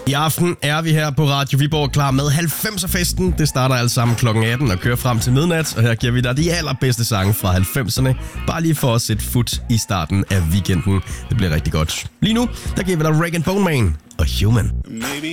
I aften er vi her på Radio Viborg klar med 90'er-festen. Det starter alt sammen kl. 18 og kører frem til midnat. Og her giver vi dig de allerbedste sange fra 90'erne. Bare lige for at sætte fut i starten af weekenden. Det bliver rigtig godt. Lige nu, der giver vi dig Rag & Bone Man og Human.